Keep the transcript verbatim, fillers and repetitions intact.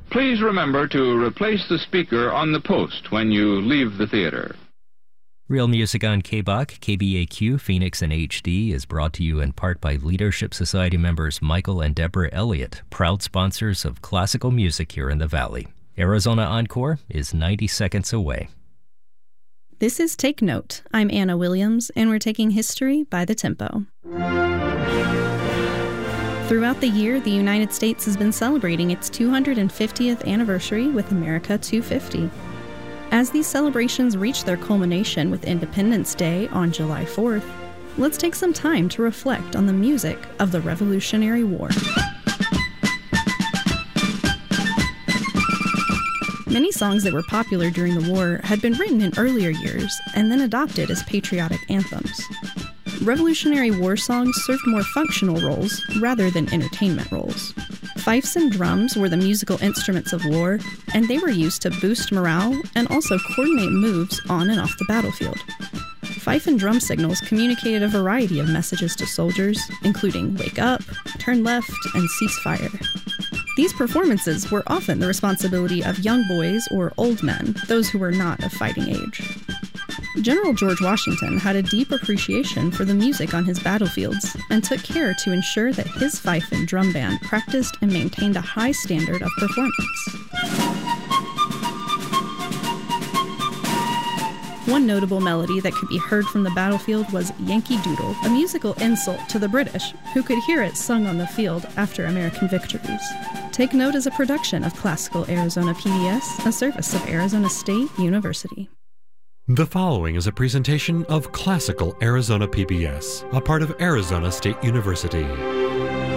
Please remember to replace the speaker on the post when you leave the theater. Real Music on K B O C, K B A Q, Phoenix and H D is brought to you in part by Leadership Society members Michael and Deborah Elliott, proud sponsors of classical music here in the Valley. Arizona Encore is ninety seconds away. This is Take Note. I'm Anna Williams, and we're taking history by the tempo. Throughout the year, the United States has been celebrating its two hundred fiftieth anniversary with America two fifty. As these celebrations reach their culmination with Independence Day on July fourth, let's take some time to reflect on the music of the Revolutionary War. Many songs that were popular during the war had been written in earlier years and then adopted as patriotic anthems. Revolutionary War songs served more functional roles rather than entertainment roles. Fifes and drums were the musical instruments of war, and they were used to boost morale and also coordinate moves on and off the battlefield. Fife and drum signals communicated a variety of messages to soldiers, including wake up, turn left, and cease fire. These performances were often the responsibility of young boys or old men, those who were not of fighting age. General George Washington had a deep appreciation for the music on his battlefields and took care to ensure that his fife and drum band practiced and maintained a high standard of performance. One notable melody that could be heard from the battlefield was Yankee Doodle, a musical insult to the British, who could hear it sung on the field after American victories. Take Note is a production of Classical Arizona P B S, a service of Arizona State University. The following is a presentation of Classical Arizona P B S, a part of Arizona State University.